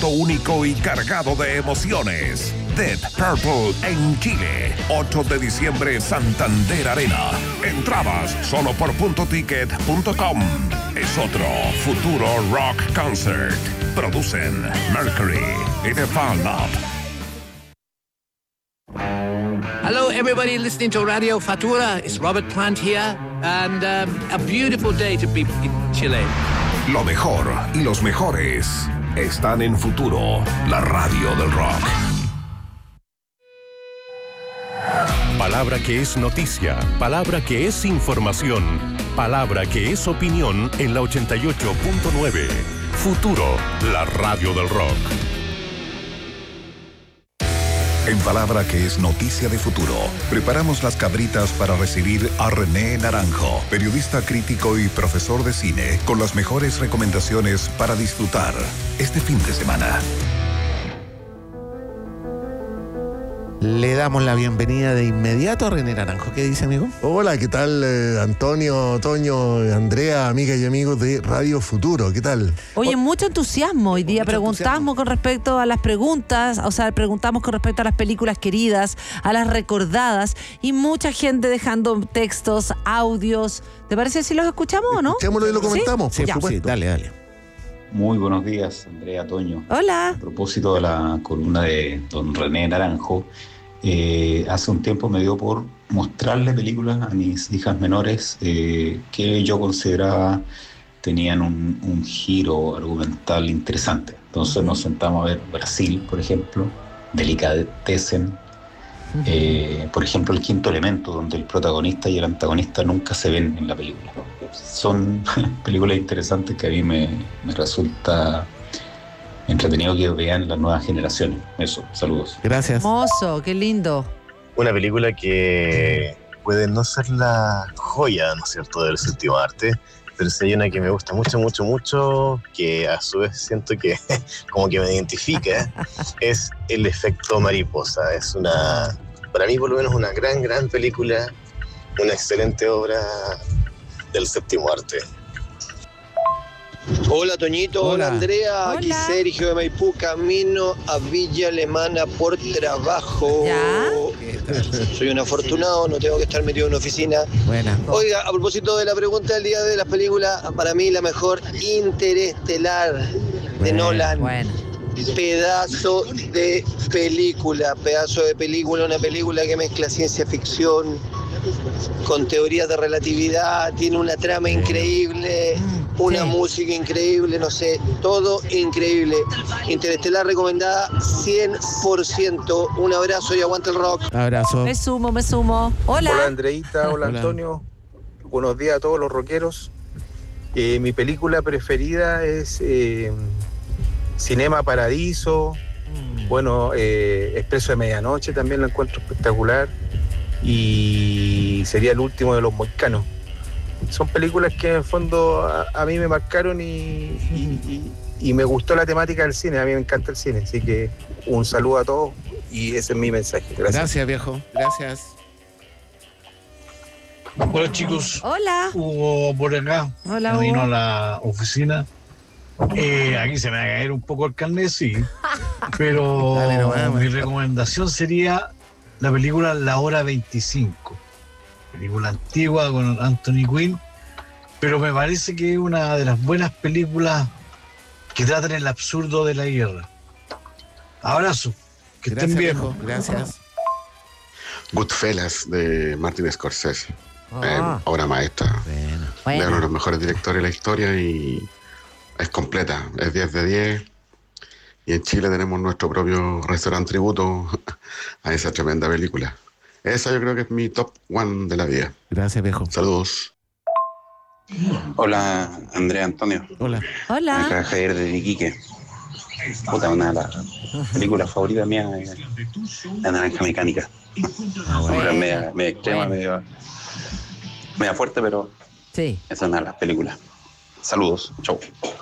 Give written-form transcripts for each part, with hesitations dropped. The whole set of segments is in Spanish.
concierto único y cargado de emociones. Deep Purple en Chile, 8 de diciembre, Santander Arena. Entradas solo por puntoticket.com. Es otro futuro rock concert. Producen Mercury y The Fan Lab. Hello, everybody listening to Radio Fatura. It's Robert Plant here, and a beautiful day to be in Chile. Lo mejor y los mejores están en Futuro, la radio del rock. Palabra que es noticia, palabra que es información, palabra que es opinión en la 88.9. Futuro, la radio del rock. En Palabra que es noticia de Futuro, preparamos las cabritas para recibir a René Naranjo, periodista crítico y profesor de cine, con las mejores recomendaciones para disfrutar este fin de semana. Le damos la bienvenida de inmediato a René Naranjo. ¿Qué dice, amigo? Hola, ¿qué tal, Antonio, Toño, Andrea, amigas y amigos de Radio Futuro? ¿Qué tal? Oye, mucho entusiasmo. Hoy día preguntamos con respecto a las preguntas, preguntamos con respecto a las películas queridas, a las recordadas, y mucha gente dejando textos, audios. ¿Te parece si los escuchamos o no? Escuchémoslo y lo comentamos, Sí, por supuesto. Sí, dale. Muy buenos días, Andrea, Toño. Hola. A propósito de la columna de don René Naranjo, hace un tiempo me dio por mostrarle películas a mis hijas menores que yo consideraba tenían un giro argumental interesante. Entonces nos sentamos a ver Brasil, por ejemplo, Delicatessen, por ejemplo, El Quinto Elemento, donde el protagonista y el antagonista nunca se ven en la película. Son películas interesantes que a mí me resulta entretenido que vean las nuevas generaciones. Eso, saludos. Gracias. Hermoso, qué lindo. Una película que puede no ser la joya, ¿no es cierto?, del séptimo arte, pero si hay una que me gusta mucho, que a su vez siento que como que me identifica, es El Efecto Mariposa. Es una, para mí por lo menos, una gran película, una excelente obra del séptimo arte. Hola Toñito, hola Andrea, aquí Sergio de Maipú, camino a Villa Alemana por trabajo. ¿Ya? Soy un afortunado, no tengo que estar metido en una oficina. Buena. Oiga, a propósito de la pregunta del día de las películas, para mí la mejor, Interestelar de Nolan. Bueno. Pedazo de película, una película que mezcla ciencia ficción con teorías de relatividad, tiene una trama increíble, una música increíble, no sé, todo increíble. Interestelar recomendada 100%. Un abrazo y aguanta el rock. Abrazo. Me sumo. Hola. Hola Andreita, hola Antonio. Buenos días a todos los rockeros. Mi película preferida es Cinema Paradiso. Bueno, Expreso de Medianoche también la encuentro espectacular. Y sería El Último de los Mohicanos. Son películas que en el fondo a mí me marcaron y me gustó la temática del cine. A mí me encanta el cine, así que un saludo a todos y ese es mi mensaje. Gracias, viejo. Gracias. Hola chicos. Hola. Hugo por acá. Hola, Vino Hugo. a la oficina. Aquí se me va a caer un poco el carnet, sí. Pero mi recomendación sería la película La Hora 25. Película antigua con Anthony Quinn, pero me parece que es una de las buenas películas que tratan el absurdo de la guerra. Abrazo, que estén bien. Viejo. Gracias. Goodfellas de Martin Scorsese. Obra maestra. Bueno. De uno de los mejores directores de la historia y es completa, es 10 de 10. Y en Chile tenemos nuestro propio restaurante tributo a esa tremenda película. Esa yo creo que es mi top one de la vida. Gracias, viejo. Saludos. Hola, Andrea, Antonio. Hola. Acá Javier de Iquique. Puta, una de las películas favoritas mías es La Naranja Mecánica. Bueno. Media extrema, media fuerte, pero sí. Esa es una de las películas. Saludos, chau.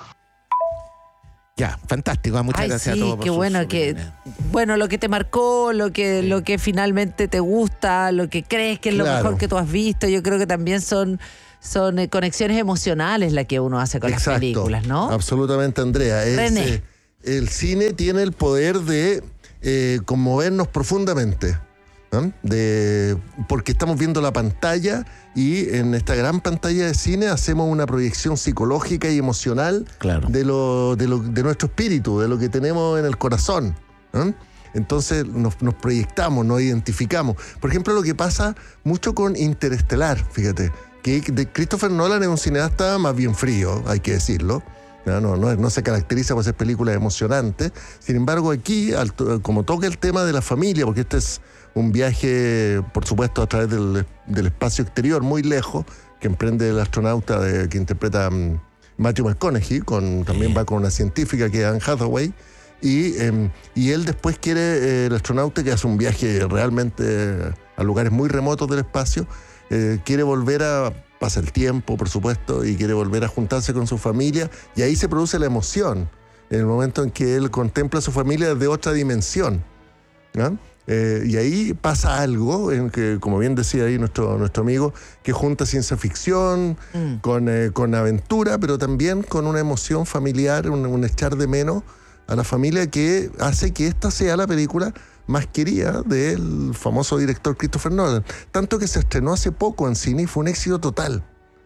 Ya, fantástico. Muchas gracias a todos. Qué bueno bueno, lo que te marcó, lo que finalmente te gusta, lo que crees que es lo mejor que tú has visto, yo creo que también son conexiones emocionales las que uno hace con las películas, ¿no? Absolutamente, Andrea. René. el cine tiene el poder de conmovernos profundamente, ¿no? Porque estamos viendo la pantalla y en esta gran pantalla de cine hacemos una proyección psicológica y emocional de nuestro espíritu, de lo que tenemos en el corazón, ¿no? Entonces nos proyectamos, nos identificamos. Por ejemplo, lo que pasa mucho con Interestelar, fíjate, que Christopher Nolan es un cineasta más bien frío, hay que decirlo. No se caracteriza por ser películas emocionantes. Sin embargo, aquí, como toca el tema de la familia, porque este es un viaje, por supuesto, a través del espacio exterior, muy lejos, que emprende el astronauta que interpreta Matthew McConaughey, también va con una científica que es Anne Hathaway, y él después quiere, el astronauta que hace un viaje realmente a lugares muy remotos del espacio, quiere volver pasa el tiempo, por supuesto, y quiere volver a juntarse con su familia, y ahí se produce la emoción, en el momento en que él contempla a su familia desde otra dimensión, ¿no? Y ahí pasa algo, en que, como bien decía ahí nuestro amigo, que junta ciencia ficción con aventura, pero también con una emoción familiar, un echar de menos a la familia, que hace que esta sea la película más querida del famoso director Christopher Nolan. Tanto que se estrenó hace poco en cine y fue un éxito total.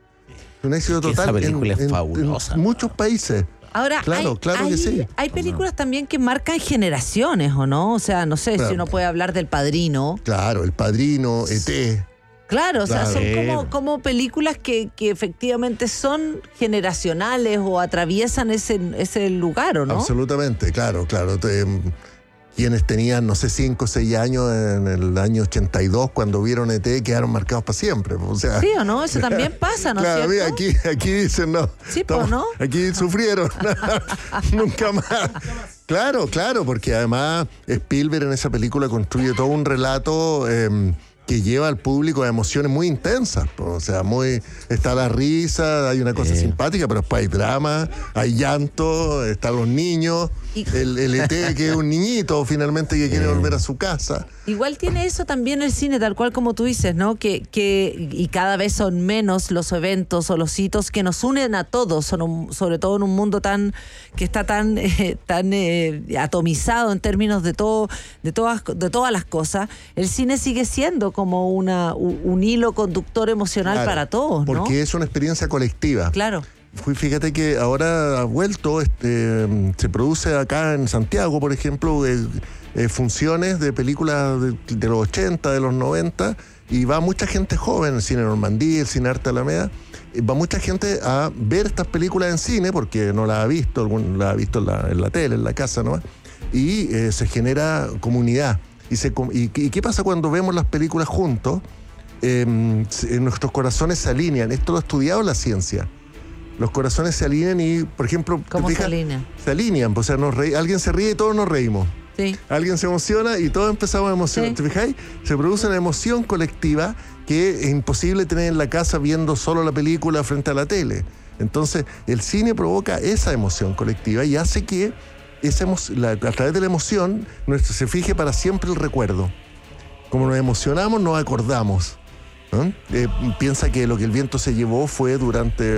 Un éxito total. Esa película es fabulosa. En muchos países. Ahora, claro que sí. Hay películas también que marcan generaciones, ¿o no? O sea, no sé si uno puede hablar del Padrino. Claro, El Padrino, E.T. Claro, o sea, son como películas que efectivamente son generacionales o atraviesan ese lugar, ¿o no? Absolutamente, claro. Quienes tenían, no sé, 5 o 6 años en el año 82, cuando vieron E.T., quedaron marcados para siempre. O sea, sí o no, eso también pasa, ¿no? Claro, ¿cierto? Aquí dicen no. Sí, pues, ¿no? Aquí sufrieron. Nunca más. Claro, porque además Spielberg en esa película construye todo un relato que lleva al público a emociones muy intensas. O sea, está la risa, hay una cosa simpática, pero después hay drama, hay llanto, están los niños, el E.T. que es un niñito finalmente que quiere volver a su casa. Igual tiene eso también el cine, tal cual como tú dices, ¿no? Y cada vez son menos los eventos o los hitos que nos unen a todos, sobre todo en un mundo que está tan atomizado en términos de todas las cosas. El cine sigue siendo como un hilo conductor emocional para todos, ¿no? Porque es una experiencia colectiva. Claro. Fíjate que ahora ha vuelto, se produce acá en Santiago, por ejemplo, funciones de películas de los 80, de los 90, y va mucha gente joven, el cine Normandía, el cine Arte Alameda, va mucha gente a ver estas películas en cine porque no las ha visto, las ha visto en la tele, en la casa, ¿no? Y se genera comunidad. ¿Y qué pasa cuando vemos las películas juntos? Nuestros corazones se alinean. Esto lo ha estudiado la ciencia. Los corazones se alinean y, por ejemplo... ¿Cómo se alinean? Se alinean, o sea, alguien se ríe y todos nos reímos. Sí. Alguien se emociona y todos empezamos a emocionar. Sí. ¿Te fijáis? Se produce una emoción colectiva que es imposible tener en la casa viendo solo la película frente a la tele. Entonces, el cine provoca esa emoción colectiva y hace que a través de la emoción se fije para siempre el recuerdo. Como nos emocionamos, nos acordamos, ¿no? Piensa que Lo que el viento se llevó fue durante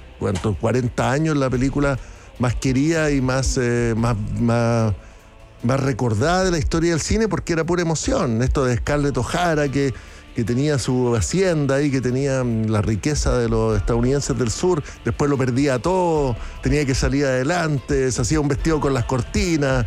40 años la película más querida y más recordada de la historia del cine, porque era pura emoción. Esto de Scarlett O'Hara, que tenía su hacienda y que tenía la riqueza de los estadounidenses del sur, después lo perdía todo, tenía que salir adelante, se hacía un vestido con las cortinas,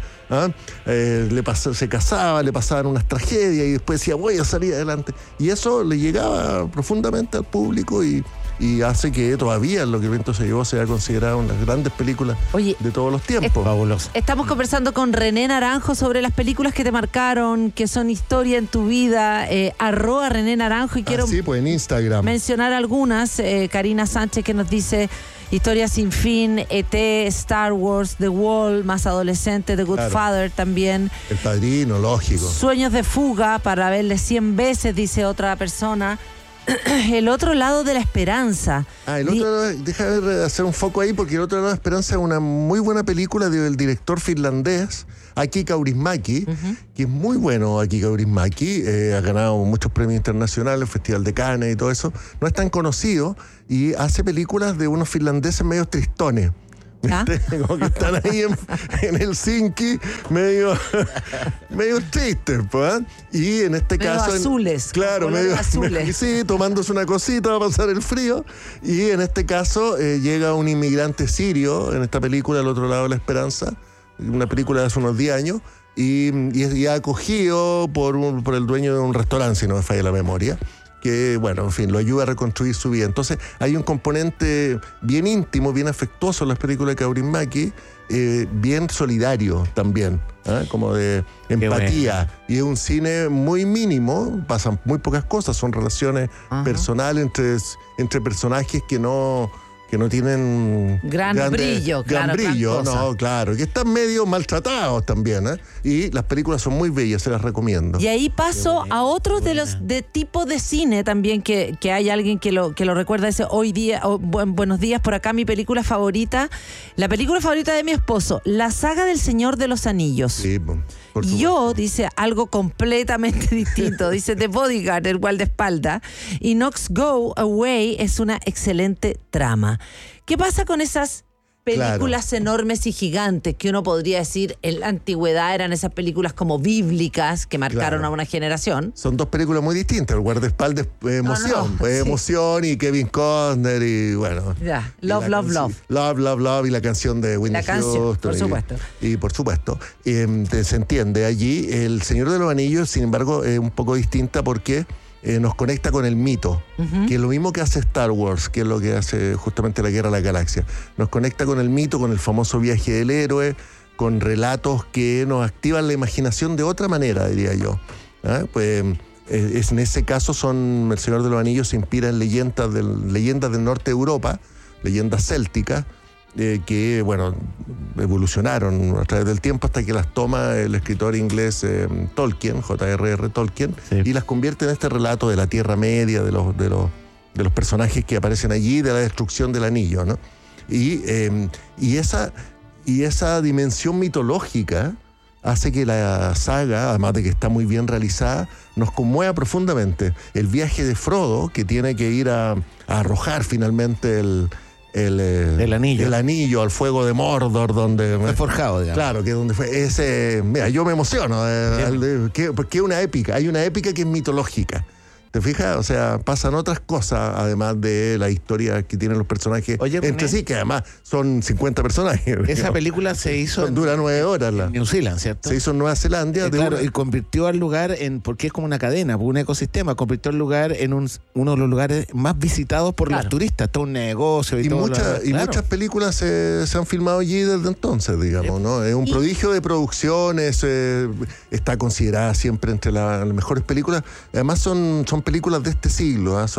se casaba, le pasaban unas tragedias y después decía, voy a salir adelante. Y eso le llegaba profundamente al público y hace que todavía Lo que el viento se llevó sea considerada una de las grandes películas de todos los tiempos. Fabuloso. Estamos conversando con René Naranjo sobre las películas que te marcaron, que son historia en tu vida, @René Naranjo, y quiero pues en Instagram mencionar algunas. Karina Sánchez, que nos dice Historia sin fin, E.T., Star Wars, The Wall, más adolescente, The Good Father también. El Padrino, lógico. Sueños de fuga, para verle 100 veces, dice otra persona. El otro lado de la esperanza. Déjame hacer un foco ahí, porque El otro lado de la esperanza es una muy buena película del director finlandés Aki Kaurismäki, que es muy bueno. Aki Kaurismäki ha ganado muchos premios internacionales, Festival de Cannes y todo eso. No es tan conocido y hace películas de unos finlandeses medio tristones. Como que están ahí en Helsinki medio tristes, pues. Y en este medio caso... azules. Claro, medio azules. Sí, tomándose una cosita para pasar el frío. Y en este caso llega un inmigrante sirio, en esta película, El otro lado de la esperanza, una película de hace unos 10 años, y es acogido por el dueño de un restaurante, si no me falla la memoria, que, bueno, en fin, lo ayuda a reconstruir su vida. Entonces, hay un componente bien íntimo, bien afectuoso en las películas de Kaurismäki, bien solidario también, como de empatía. Y es un cine muy mínimo, pasan muy pocas cosas, son relaciones personales entre personajes que no tienen gran brillo, no, claro, que están medio maltratados también, y las películas son muy bellas, se las recomiendo. Y ahí paso a otros de tipo de cine también, que hay alguien que lo recuerda, dice: hoy día, buenos días, por acá mi película favorita, la película favorita de mi esposo, la saga del Señor de los Anillos. Sí, y yo, dice, algo completamente distinto, dice The Bodyguard, el guardaespaldas, y Knocks Go Away es una excelente trama. ¿Qué pasa con esas películas enormes y gigantes que uno podría decir en la antigüedad eran esas películas como bíblicas que marcaron a una generación? Son dos películas muy distintas. El guardaespaldas es emoción, emoción, y Kevin Costner y bueno. Ya, Love, Love, Love. Love, Love, Love y la canción de Whitney Houston. Por supuesto. Y por supuesto. Se entiende allí. El Señor de los Anillos, sin embargo, es un poco distinta porque nos conecta con el mito, que es lo mismo que hace Star Wars, que es lo que hace justamente la Guerra de la Galaxia. Nos conecta con el mito, con el famoso viaje del héroe, con relatos que nos activan la imaginación de otra manera, diría yo. Pues en ese caso El Señor de los Anillos se inspira en leyendas del norte de Europa, leyendas célticas, que, bueno, evolucionaron a través del tiempo hasta que las toma el escritor inglés Tolkien, J.R.R. Tolkien, y las convierte en este relato de la Tierra Media, de los personajes que aparecen allí, de la destrucción del anillo, ¿no? Y esa dimensión mitológica hace que la saga, además de que está muy bien realizada, nos conmueva profundamente. El viaje de Frodo, que tiene que ir a arrojar finalmente el anillo al fuego de Mordor, donde fue forjado, digamos. Claro, que donde fue ese. Mira, yo me emociono porque hay una épica que es mitológica. ¿Te fijas? O sea, pasan otras cosas, además de la historia que tienen los personajes entre sí, que además son 50 personajes. Esa película se hizo... Dura 9 horas. En New Zealand, ¿cierto? Se hizo en Nueva Zelanda. Claro, y convirtió al lugar porque es como una cadena, un ecosistema, convirtió al lugar en uno de los lugares más visitados por los turistas, todo un negocio y todo. Muchas películas se han filmado allí desde entonces, digamos, ¿no? Es un prodigio de producciones, está considerada siempre entre las mejores películas. Además son películas de este siglo,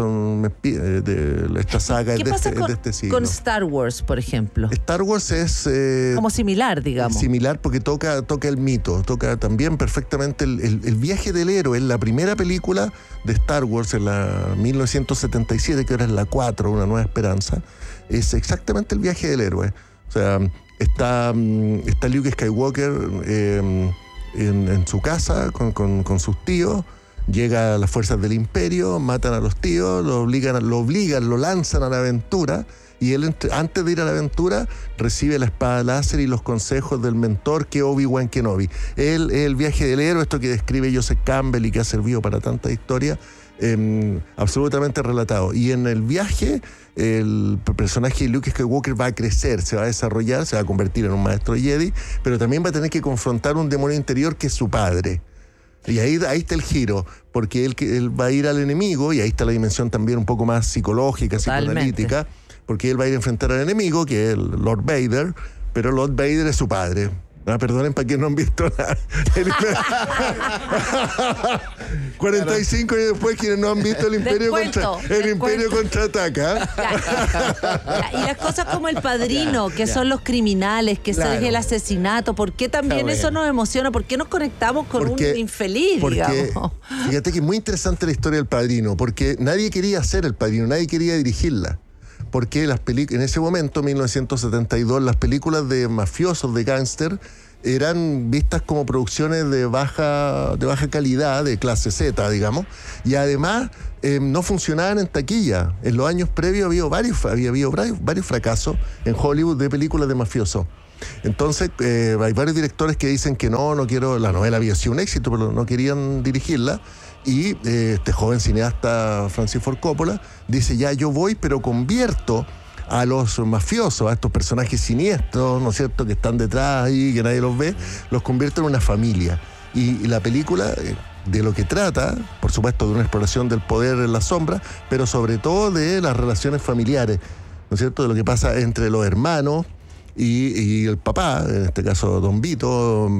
esta saga es de este siglo. Con Star Wars, por ejemplo? Star Wars es... como similar, digamos. Similar porque toca el mito, toca también perfectamente el viaje del héroe. En la primera película de Star Wars, en la 1977, que ahora es la 4, Una Nueva Esperanza, es exactamente el viaje del héroe. O sea, está Luke Skywalker en su casa con sus tíos. Llega a las fuerzas del Imperio, matan a los tíos, lo lanzan a la aventura, y él, antes de ir a la aventura, recibe la espada láser y los consejos del mentor, que es Obi-Wan Kenobi. El viaje del héroe, esto que describe Joseph Campbell y que ha servido para tanta historia, absolutamente relatado. Y en el viaje, el personaje de Luke Skywalker va a crecer, se va a desarrollar, se va a convertir en un maestro Jedi, pero también va a tener que confrontar un demonio interior que es su padre. Y ahí está el giro, porque él va a ir al enemigo, y ahí está la dimensión también un poco más psicológica, psicoanalítica, porque él va a ir a enfrentar al enemigo, que es el Lord Vader, pero Lord Vader es su padre. Perdonen para quienes no han visto 45 años después, quienes no han visto el Imperio contraataca. Y las cosas como El Padrino, que son los criminales, que es el asesinato, ¿por qué también eso nos emociona? ¿Por qué nos conectamos con un infeliz, digamos? Fíjate que es muy interesante la historia del Padrino, porque nadie quería ser el Padrino, nadie quería dirigirla. Porque en ese momento, 1972, las películas de mafiosos, de gángster, eran vistas como producciones de baja calidad, de clase Z, digamos, y además no funcionaban en taquilla. En los años previos había habido varios fracasos en Hollywood de películas de mafiosos. Entonces hay varios directores que dicen que no quiero, la novela había sido un éxito, pero no querían dirigirla. Y este joven cineasta Francis Ford Coppola dice, ya yo voy, pero convierto a los mafiosos, a estos personajes siniestros, ¿no es cierto?, que están detrás y que nadie los ve, los convierte en una familia. Y la película de lo que trata, por supuesto, de una exploración del poder en la sombra, pero sobre todo de las relaciones familiares, ¿no es cierto?, de lo que pasa entre los hermanos y el papá, en este caso Don Vito,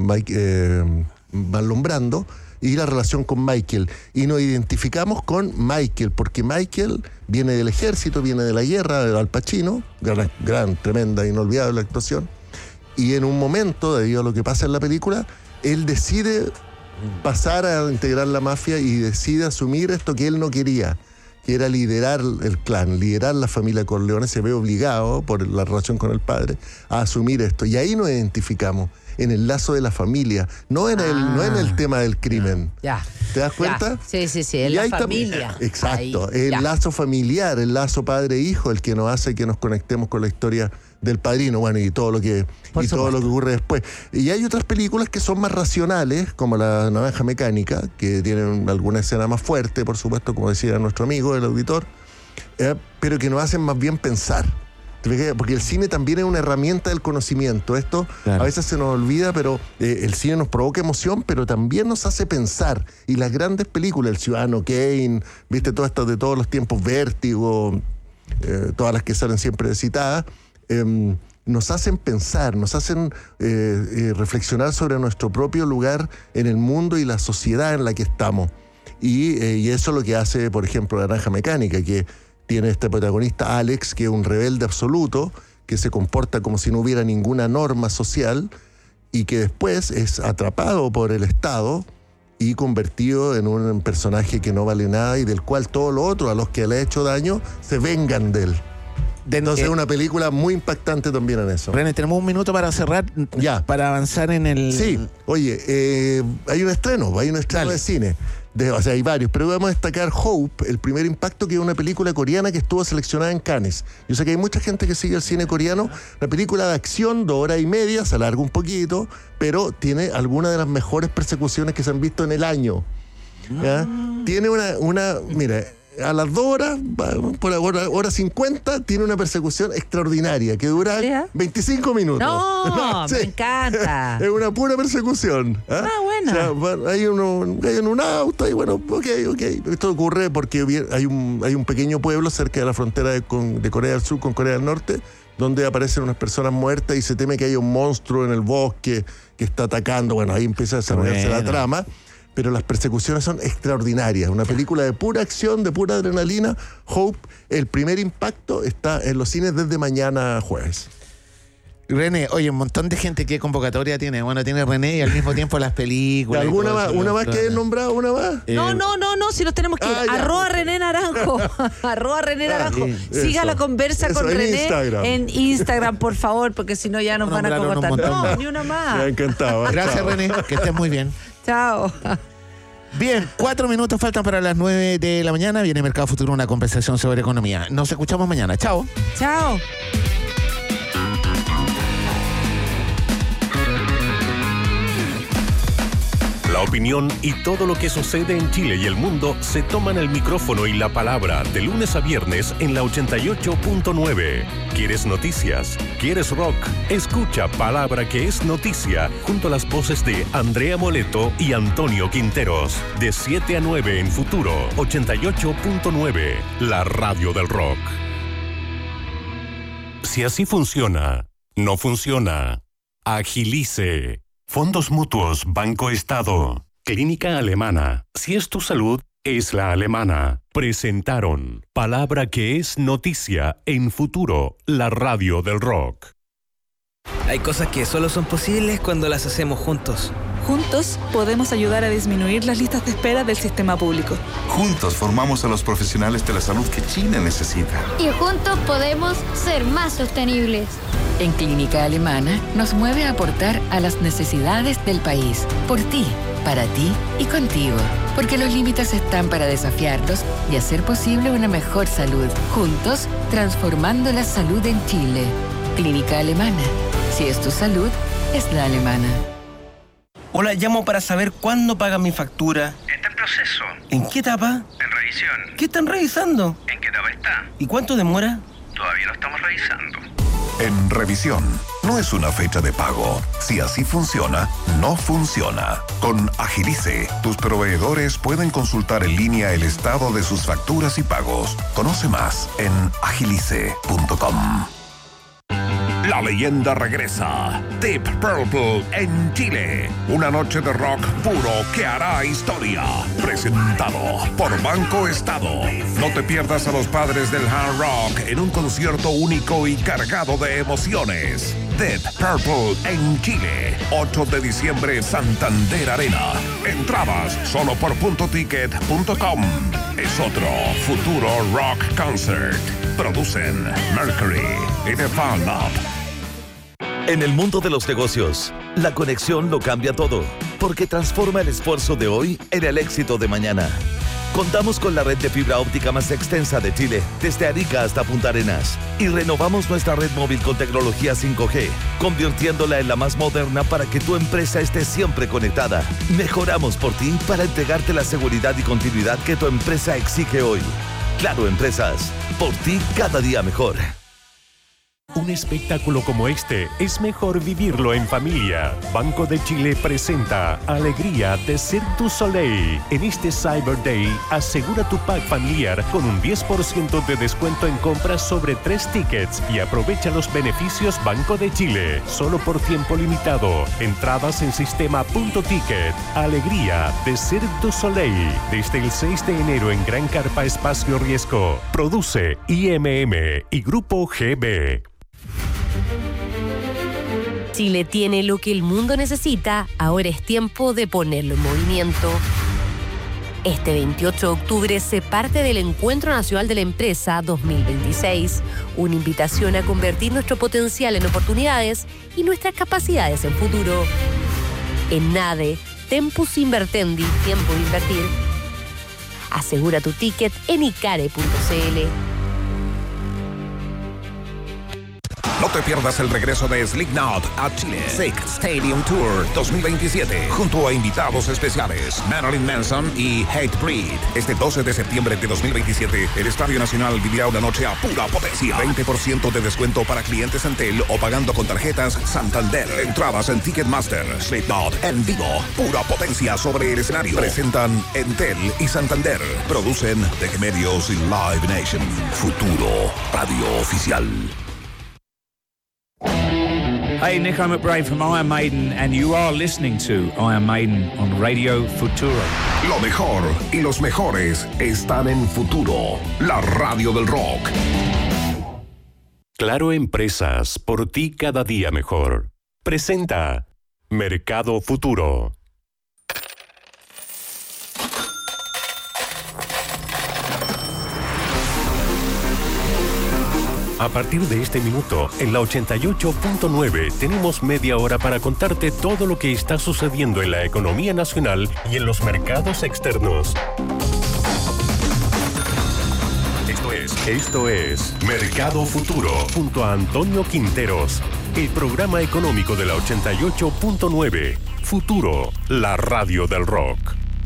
Marlon Brando, y la relación con Michael. Y nos identificamos con Michael, porque Michael viene del ejército, viene de la guerra, de Al Pacino, gran, tremenda, inolvidable actuación. Y en un momento, debido a lo que pasa en la película, él decide pasar a integrar la mafia y decide asumir esto que él no quería, que era liderar el clan, liderar la familia Corleone. Se ve obligado, por la relación con el padre, a asumir esto. Y ahí nos identificamos, en el lazo de la familia, no en el tema del crimen. Ya. ¿Te das cuenta? Sí, en la familia. Exacto, ahí, el lazo familiar, el lazo padre-hijo, el que nos hace que nos conectemos con la historia del padrino, bueno, y todo lo que ocurre después. Y hay otras películas que son más racionales, como La Naranja Mecánica, que tienen alguna escena más fuerte, por supuesto, como decía nuestro amigo, el auditor, pero que nos hacen más bien pensar. Porque el cine también es una herramienta del conocimiento. Esto a veces se nos olvida, pero el cine nos provoca emoción, pero también nos hace pensar. Y las grandes películas, El Ciudadano Kane, viste, todas estas de todos los tiempos, Vértigo, todas las que salen siempre citadas, nos hacen pensar, nos hacen reflexionar sobre nuestro propio lugar en el mundo y la sociedad en la que estamos. Y eso es lo que hace, por ejemplo, La Naranja Mecánica, que tiene este protagonista Alex, que es un rebelde absoluto, que se comporta como si no hubiera ninguna norma social y que después es atrapado por el Estado y convertido en un personaje que no vale nada y del cual todos los otros a los que le ha hecho daño se vengan de él. Entonces es una película muy impactante también en eso. René, tenemos un minuto para cerrar, para avanzar en el... Sí, oye, hay un estreno de cine. O sea, hay varios, pero vamos a destacar Hope, El Primer Impacto, que es una película coreana que estuvo seleccionada en Cannes. Yo sé que hay mucha gente que sigue el cine coreano. La película de acción, 2 horas y media, se alarga un poquito, pero tiene algunas de las mejores persecuciones que se han visto en el año. ¿Ya? Tiene mira, a las 2 horas, por hora 50, tiene una persecución extraordinaria que dura 25 minutos. No, sí. Me encanta. Es una pura persecución. Buena. O sea, hay en un auto y bueno, ok. Esto ocurre porque hay un pequeño pueblo cerca de la frontera de Corea del Sur con Corea del Norte, donde aparecen unas personas muertas y se teme que haya un monstruo en el bosque que está atacando. Bueno, ahí empieza a desarrollarse la trama. Pero las persecuciones son extraordinarias. Una película de pura acción, de pura adrenalina. Hope, El Primer Impacto, está en los cines desde mañana jueves. René, oye, un montón de gente. ¿Qué convocatoria tiene? Bueno, tiene René y al mismo tiempo las películas. ¿Alguna más? ¿Una más que he nombrado? ¿Una más? No, si nos tenemos que ir. @ René Naranjo. @ René Naranjo. Siga la conversa con René en Instagram, por favor, porque si no ya nos van a convocar. No, ni una más. Me ha encantado. Gracias, René. Que estés muy bien. Chao. Bien, 4 minutos faltan para las 9 de la mañana. Viene Mercado Futuro, una conversación sobre economía. Nos escuchamos mañana. Chao. Chao. La opinión y todo lo que sucede en Chile y el mundo se toman el micrófono y la palabra de lunes a viernes en la 88.9. ¿Quieres noticias? ¿Quieres rock? Escucha Palabra que es Noticia junto a las voces de Andrea Moleto y Antonio Quinteros. De 7 a 9 en Futuro 88.9, la radio del rock. Si así funciona, no funciona. Agilice. Fondos Mutuos Banco Estado. Clínica Alemana. Si es tu salud, es la alemana. Presentaron Palabra que es Noticia en Futuro, la radio del rock. Hay cosas que solo son posibles cuando las hacemos juntos. Juntos podemos ayudar a disminuir las listas de espera del sistema público. Juntos formamos a los profesionales de la salud que Chile necesita. Y juntos podemos ser más sostenibles. En Clínica Alemana nos mueve a aportar a las necesidades del país. Por ti, para ti y contigo. Porque los límites están para desafiarlos y hacer posible una mejor salud. Juntos, transformando la salud en Chile. Clínica Alemana. Si es tu salud, es la alemana. Hola, llamo para saber cuándo pagan mi factura. Está en proceso. ¿En qué etapa? En revisión. ¿Qué están revisando? ¿En qué etapa está? ¿Y cuánto demora? Todavía lo estamos revisando. En revisión, no es una fecha de pago. Si así funciona, no funciona. Con Agilice, tus proveedores pueden consultar en línea el estado de sus facturas y pagos. Conoce más en agilice.com. La leyenda regresa. Deep Purple en Chile. Una noche de rock puro que hará historia. Presentado por Banco Estado. No te pierdas a los padres del hard rock en un concierto único y cargado de emociones. Deep Purple en Chile. 8 de diciembre, Santander Arena. Entradas solo por .ticket.com. Es otro futuro rock concert. Producen Mercury y The Fan Up. En el mundo de los negocios, la conexión lo cambia todo, porque transforma el esfuerzo de hoy en el éxito de mañana. Contamos con la red de fibra óptica más extensa de Chile, desde Arica hasta Punta Arenas, y renovamos nuestra red móvil con tecnología 5G, convirtiéndola en la más moderna para que tu empresa esté siempre conectada. Mejoramos por ti para entregarte la seguridad y continuidad que tu empresa exige hoy. Claro Empresas, por ti cada día mejor. Un espectáculo como este es mejor vivirlo en familia. Banco de Chile presenta Alegría de Cirque du Soleil. En este Cyber Day, asegura tu pack familiar con un 10% de descuento en compras sobre 3 tickets y aprovecha los beneficios Banco de Chile. Solo por tiempo limitado. Entradas en sistema.ticket. Alegría de Cirque du Soleil. Desde el 6 de enero en Gran Carpa Espacio Riesgo. Produce IMM y Grupo GB. Chile tiene lo que el mundo necesita, ahora es tiempo de ponerlo en movimiento. Este 28 de octubre se parte del Encuentro Nacional de la Empresa 2026, una invitación a convertir nuestro potencial en oportunidades y nuestras capacidades en futuro. En NADE, Tempus Invertendi, tiempo de invertir. Asegura tu ticket en icare.cl. No te pierdas el regreso de Slipknot a Chile. Sick Stadium Tour 2027. Junto a invitados especiales Marilyn Manson y Hatebreed. Este 12 de septiembre de 2027, el Estadio Nacional vivirá una noche a pura potencia. 20% de descuento para clientes Entel o pagando con tarjetas Santander. Entradas en Ticketmaster. Slipknot en vivo. Pura potencia sobre el escenario. Presentan Entel y Santander. Producen DG Medios y Live Nation. Futuro Radio Oficial. Hey, Nick, I'm McBride from Iron Maiden, and you are listening to Iron Maiden on Radio Futuro. Lo mejor y los mejores están en Futuro, la radio del rock. Claro Empresas, por ti cada día mejor. Presenta Mercado Futuro. A partir de este minuto, en la 88.9, tenemos media hora para contarte todo lo que está sucediendo en la economía nacional y en los mercados externos. Esto es Mercado Futuro, junto a Antonio Quinteros, el programa económico de la 88.9. Futuro, la radio del rock.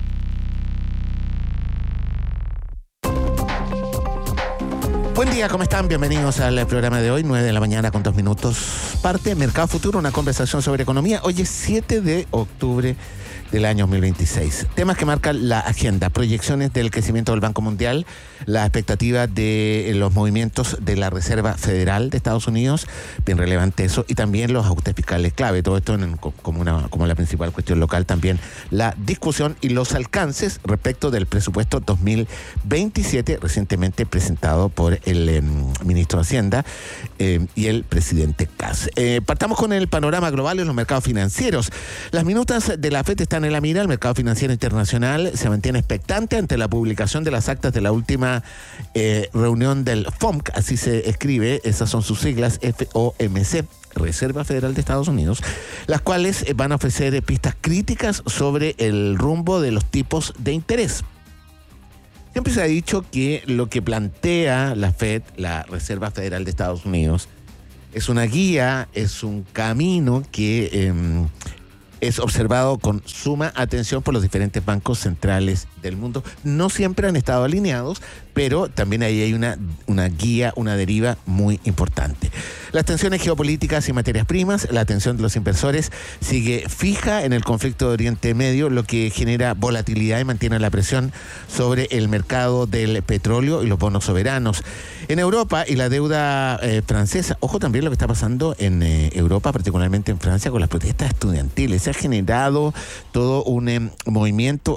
Buen día, ¿cómo están? Bienvenidos al programa de hoy, 9 de la mañana con 2 minutos. Parte Mercado Futuro, una conversación sobre economía. Hoy es 7 de octubre del año 2026. Temas que marcan la agenda: proyecciones del crecimiento del Banco Mundial, la expectativa de los movimientos de la Reserva Federal de Estados Unidos, bien relevante eso, y también los ajustes fiscales clave. Todo esto como la principal cuestión local, también la discusión y los alcances respecto del presupuesto 2027 recientemente presentado por el ministro de Hacienda y el presidente Kast. Partamos con el panorama global en los mercados financieros. Las minutas de la FED están en la mira. El mercado financiero internacional se mantiene expectante ante la publicación de las actas de la última reunión del FOMC, así se escribe, esas son sus siglas, FOMC, Reserva Federal de Estados Unidos, las cuales van a ofrecer pistas críticas sobre el rumbo de los tipos de interés. Siempre se ha dicho que lo que plantea la FED, la Reserva Federal de Estados Unidos, es una guía, es un camino que es observado con suma atención por los diferentes bancos centrales del mundo. No siempre han estado alineados, pero también ahí hay una guía, una deriva muy importante. Las tensiones geopolíticas y materias primas, la atención de los inversores sigue fija en el conflicto de Oriente Medio, lo que genera volatilidad y mantiene la presión sobre el mercado del petróleo y los bonos soberanos. En Europa y la deuda francesa, ojo también lo que está pasando en Europa, particularmente en Francia, con las protestas estudiantiles. Se ha generado todo un movimiento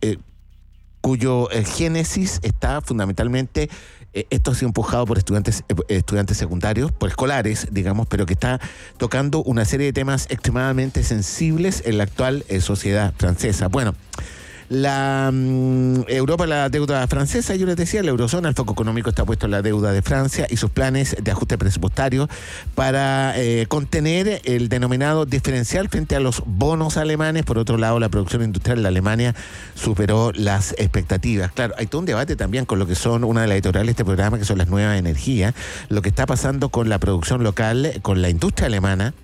cuyo génesis está fundamentalmente, esto ha sido empujado por estudiantes secundarios, por escolares, digamos, pero que está tocando una serie de temas extremadamente sensibles en la actual sociedad francesa. Bueno, la Europa, la deuda francesa, yo les decía, la eurozona, el foco económico está puesto en la deuda de Francia y sus planes de ajuste presupuestario para contener el denominado diferencial frente a los bonos alemanes. Por otro lado, la producción industrial de Alemania superó las expectativas. Claro, hay todo un debate también con lo que son una de las editoriales de este programa, que son las nuevas energías, lo que está pasando con la producción local, con la industria alemana,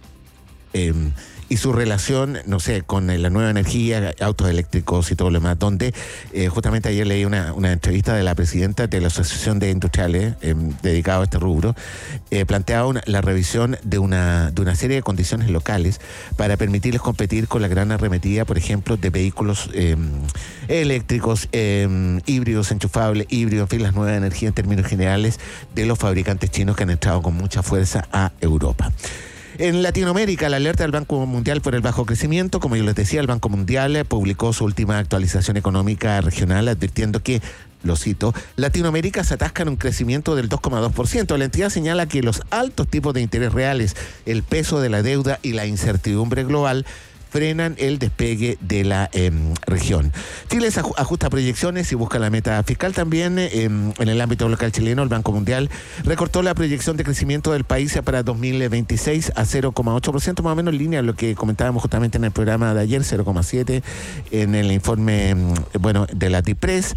y su relación, no sé, con la nueva energía, autos eléctricos y todo lo demás, donde justamente ayer leí una entrevista de la presidenta de la Asociación de Industriales dedicada a este rubro, planteaba la revisión de una serie de condiciones locales para permitirles competir con la gran arremetida, por ejemplo, de vehículos eléctricos, híbridos, enchufables, híbridos, en fin, las nuevas energías en términos generales de los fabricantes chinos que han entrado con mucha fuerza a Europa. En Latinoamérica, la alerta del Banco Mundial por el bajo crecimiento. Como yo les decía, el Banco Mundial publicó su última actualización económica regional advirtiendo que, lo cito, Latinoamérica se atasca en un crecimiento del 2,2%. La entidad señala que los altos tipos de interés reales, el peso de la deuda y la incertidumbre global frenan el despegue de la región. Chile ajusta proyecciones y busca la meta fiscal también. En el ámbito local chileno, el Banco Mundial recortó la proyección de crecimiento del país para 2026 a 0,8%, más o menos en línea a lo que comentábamos justamente en el programa de ayer, 0,7% en el informe de la DIPRES,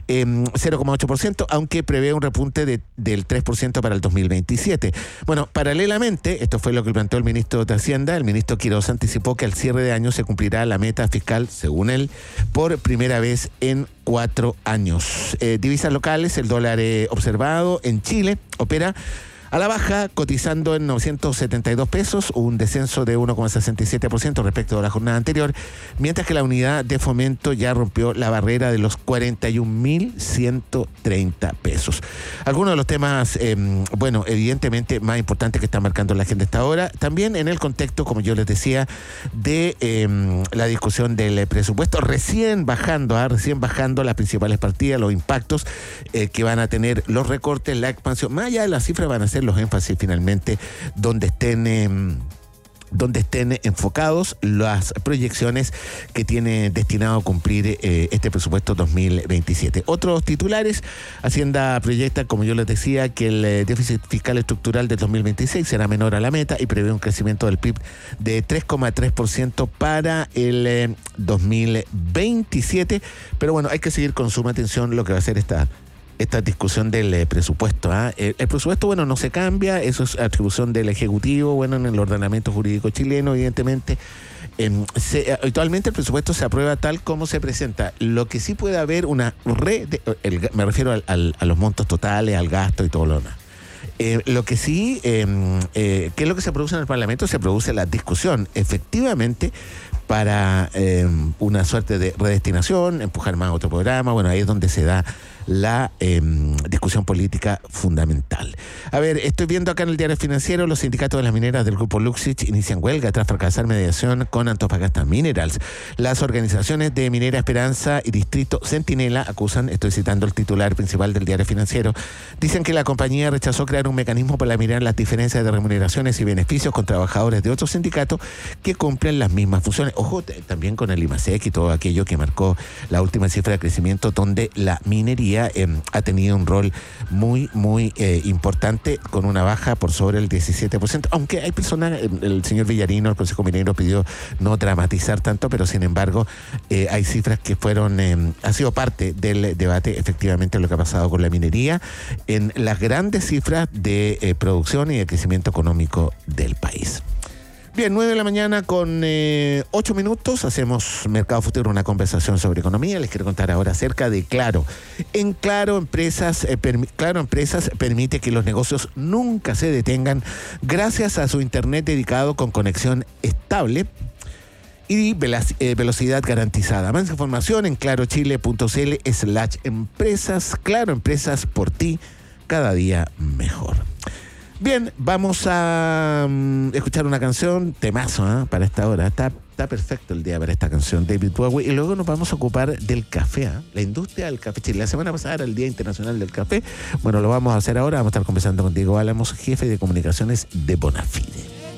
0,8%, aunque prevé un repunte del 3% para el 2027. Bueno, paralelamente, esto fue lo que planteó el ministro de Hacienda, el ministro Quiroz anticipó que al cierre de año se cumplirá la meta fiscal, según él, por primera vez en 4 años. Divisas locales, el dólar observado en Chile opera a la baja, cotizando en 972 pesos, un descenso de 1,67% respecto a la jornada anterior, mientras que la unidad de fomento ya rompió la barrera de los 41.130 pesos. Algunos de los temas, evidentemente más importantes que están marcando la agenda hasta ahora, también en el contexto, como yo les decía, de la discusión del presupuesto, recién bajando las principales partidas, los impactos que van a tener los recortes, la expansión, más allá de las cifras van a ser los énfasis finalmente donde estén enfocados las proyecciones que tiene destinado a cumplir este presupuesto 2027. Otros titulares: Hacienda proyecta, como yo les decía, que el déficit fiscal estructural del 2026 será menor a la meta y prevé un crecimiento del PIB de 3,3% para el 2027. Pero bueno, hay que seguir con suma atención lo que va a ser esta discusión del presupuesto. El presupuesto, no se cambia, eso es atribución del Ejecutivo, en el ordenamiento jurídico chileno, evidentemente. Habitualmente el presupuesto se aprueba tal como se presenta. Lo que sí puede haber me refiero a los montos totales, al gasto y todo lo demás. Lo que sí, ¿qué es lo que se produce en el Parlamento? Se produce la discusión, efectivamente, para una suerte de redestinación, empujar más otro programa. Bueno, ahí es donde se da la discusión política fundamental. A ver, estoy viendo acá en el Diario Financiero, los sindicatos de las mineras del grupo Luxich inician huelga tras fracasar mediación con Antofagasta Minerals. Las organizaciones de Minera Esperanza y Distrito Centinela acusan, estoy citando el titular principal del Diario Financiero, dicen que la compañía rechazó crear un mecanismo para mirar las diferencias de remuneraciones y beneficios con trabajadores de otros sindicatos que cumplen las mismas funciones. Ojo, también con el IMASEC y todo aquello que marcó la última cifra de crecimiento, donde la minería ha tenido un rol muy importante, con una baja por sobre el 17%, aunque hay personas, el señor Villarino, el Consejo Minero, pidió no dramatizar tanto, pero sin embargo hay cifras que ha sido parte del debate, efectivamente, lo que ha pasado con la minería en las grandes cifras de producción y de crecimiento económico del país. Bien, 9 de la mañana con 8 minutos, hacemos Mercado Futuro, una conversación sobre economía. Les quiero contar ahora acerca de Claro. En Claro Empresas permite que los negocios nunca se detengan gracias a su internet dedicado con conexión estable y velocidad garantizada. Más información en clarochile.cl/empresas. Claro, empresas por ti, cada día mejor. Bien, vamos a escuchar una canción, temazo, para esta hora. Está perfecto el día para esta canción, David Bowie. Y luego nos vamos a ocupar del café, la industria del café Chile. La semana pasada era el Día Internacional del Café. Bueno, lo vamos a hacer ahora. Vamos a estar conversando con Diego Álamos, jefe de comunicaciones de Bonafide.